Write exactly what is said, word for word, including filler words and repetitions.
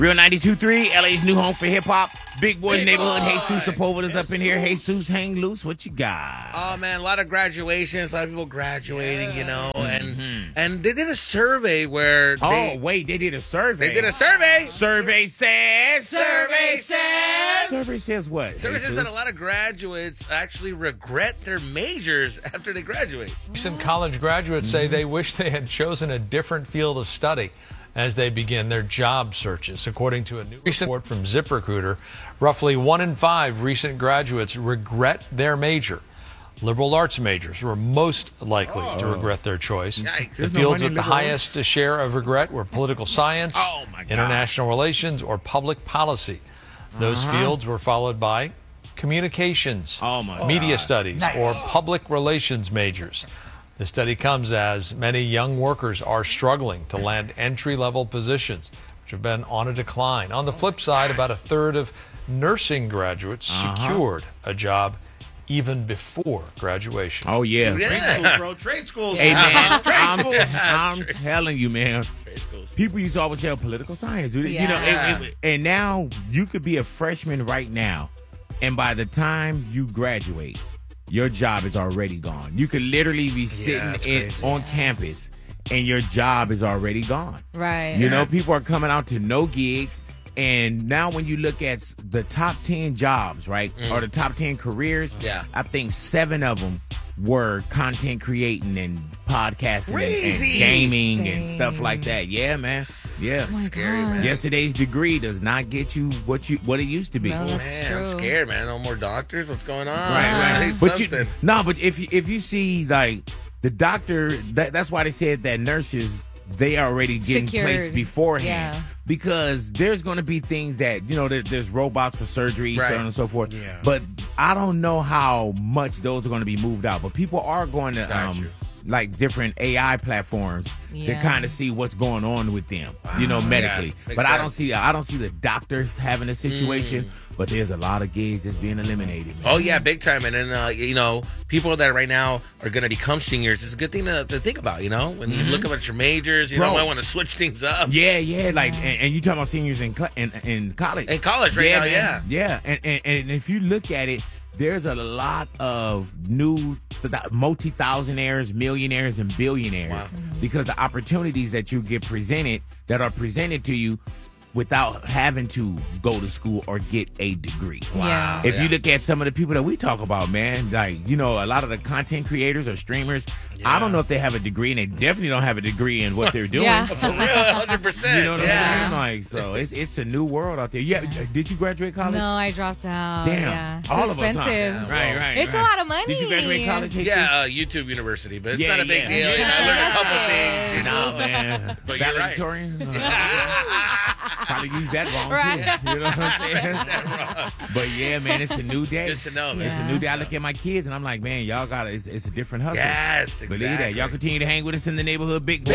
Real ninety-two point three, L A's new home for hip-hop. Big Boys Big Neighborhood. Boy. Jesus Sepulveda's up in here. Jesus, hang loose. What you got? Oh, man, a lot of graduations, a lot of people graduating, yeah. you know. And mm-hmm. and they did a survey where Oh, they... wait, they did a survey. They did a survey. Survey says... Survey says... Survey says what? Survey says that a lot of graduates actually regret their majors after they graduate. Some college graduates mm-hmm. say they wish they had chosen a different field of study as they begin their job searches. According to a new report from ZipRecruiter, roughly one in five recent graduates regret their major. Liberal arts majors were most likely oh. to regret their choice. Yikes. The fields no with the highest arts? share of regret were political science, oh my God. international relations, or public policy. Those uh-huh. fields were followed by communications, oh my media God. studies, nice. or public relations majors. The study comes as many young workers are struggling to land entry-level positions, which have been on a decline. On the flip side, about a third of nursing graduates uh-huh. secured a job even before graduation. Oh, yeah. yeah. Trade schools, bro. Trade schools. Hey, man, Trade I'm, schools. I'm telling you, man. People used to always say political science, dude. Yeah. You know, and, and, and now you could be a freshman right now, and by the time you graduate, your job is already gone. You could literally be sitting yeah, in, on campus, and your job is already gone. Right. You know, people are coming out to no gigs. And now when you look at the top ten jobs, right, mm. or the top ten careers, yeah. I think seven of them were content creating and podcasting and, and gaming Same. and stuff like that. Yeah, man. Yeah. Oh scary, God. man. Yesterday's degree does not get you what you what it used to be. No, Oh, that's man, true. I'm scared, man. No more doctors. What's going on? Right, right. I need But something. you, no, but if you, if you see like the doctor, that, that's why they said that nurses, they are already getting Secured. placed beforehand. Yeah. Because there's going to be things that, you know, there, there's robots for surgery, Right. so on and so forth. Yeah. But I don't know how much those are going to be moved out. But people are going to, Got you. um, like, different A I platforms to Yeah. kind of see what's going on with them, you know, medically. Yeah, makes but I don't sense. see, I don't see the doctors having a situation. But there's a lot of gigs that's being eliminated, man. Oh, yeah, big time. And then, uh, you know, people that right now are going to become seniors, it's a good thing to, to think about, you know? When you look up at your majors, you Bro. know, might want to switch things up. Yeah, yeah, like, and, and you talking about seniors in cl- in, in college. In college right yeah, now, man. yeah. Yeah, and, and and if you look at it, there's a lot of new multi-thousandaires, millionaires, and billionaires Wow. because the opportunities that you get presented, that are presented to you without having to go to school or get a degree. Yeah. If Yeah. you look at some of the people that we talk about, man, like, you know, a lot of the content creators or streamers, I don't know if they have a degree, and they definitely don't have a degree in what they're doing. Yeah. For real, one hundred percent. You know what yeah. I'm saying? Like, so it's it's a new world out there. Yeah. Did you graduate college? No, I dropped out. Damn. Yeah. Too All of us, huh? expensive. Yeah. Right, right. It's right. a lot of money. Did you graduate college? Jesus? Yeah, uh, YouTube University, but it's Yeah, not a big yeah. deal. You know, I learned a couple things, you know. No, man. But you're right. Valedictorian? Probably use that wrong, Right. too. You know what I'm saying? But yeah, man, it's a new day. Good to know, man. It's a new day. I look at my kids, and I'm like, man, y'all got it. It's, it's a different hustle. Yes, exactly. Believe that. Y'all continue to hang with us in the neighborhood. Big Boy.